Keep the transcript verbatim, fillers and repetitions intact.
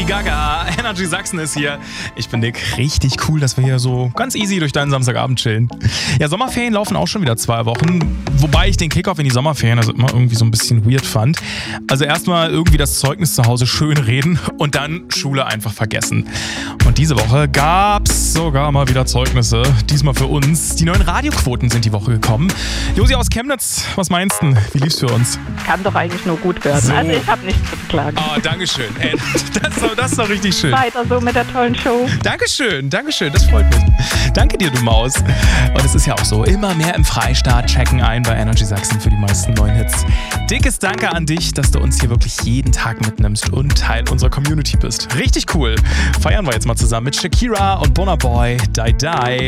Gaga, Energy Sachsen ist hier. Ich bin Nick. Richtig cool, dass wir hier so ganz easy durch deinen Samstagabend chillen. Ja, Sommerferien laufen auch schon wieder zwei Wochen. Wobei ich den Kickoff in die Sommerferien also immer irgendwie so ein bisschen weird fand. Also erstmal irgendwie das Zeugnis zu Hause schön reden und dann Schule einfach vergessen. Und diese Woche gab's sogar mal wieder Zeugnisse. Diesmal für uns. Die neuen Radioquoten sind die Woche gekommen. Josi aus Chemnitz, was meinst du? Wie lief's für uns? Kann doch eigentlich nur gut werden. So. Also ich habe nichts zu beklagen. Oh, dankeschön. Ey, das, ist doch, das ist doch richtig schön. Weiter so mit der tollen Show. Dankeschön, Dankeschön, das freut mich. Danke dir, du Maus. Und es ist ja auch so, immer mehr im Freistaat checken ein bei Energy Sachsen für die meisten neuen Hits. Dickes Danke an dich, dass du uns hier wirklich jeden Tag mitnimmst und Teil unserer Community bist. Richtig cool. Feiern wir jetzt mal zusammen mit Shakira und Burna Boy, Die Die.